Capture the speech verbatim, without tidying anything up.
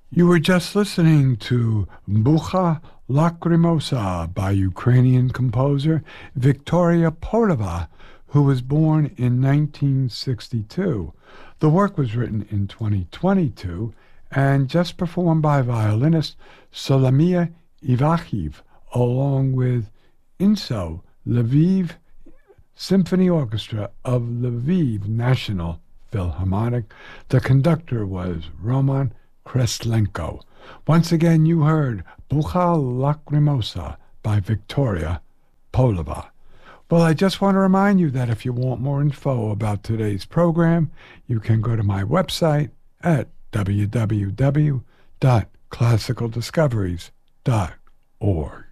You were just listening to Bucha Lacrimosa by Ukrainian composer Victoria Polova, who was born in nineteen sixty-two. The work was written in twenty twenty-two and just performed by violinist Solomia Ivachiv, along with INSO, Lviv Symphony Orchestra of Lviv National Philharmonic. The conductor was Roman Kreslenko. Once again, you heard Bucha Lacrimosa by Victoria Polova. Well, I just want to remind you that if you want more info about today's program, you can go to my website at w w w dot classical discoveries dot org.